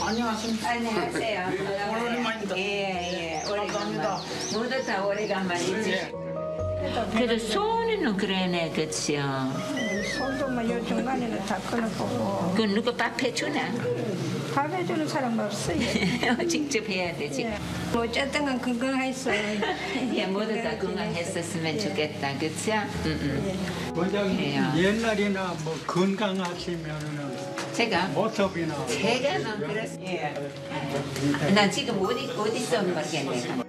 안녕하십니까. 안녕하세요. 오랜만입니다. 예, 감사합니다. 모두 다 오래간만이지. 그래도 소원이는 그러네, 그치요. 손도 뭐 요 중간에는 다 끊어보고 그 누구 밥 해주나? 밥 해주는 사람 없어요. 직접 해야 되지. 예. 뭐 어쨌든 간 건강했어. 예, 모두 다 건강했었으면 좋겠다, 그치요? 원장님 그래요. 옛날이나 뭐 건강하시면은 제가? 모습이나 제가는 그랬어요. 나 지금 어디 있어 모르겠네.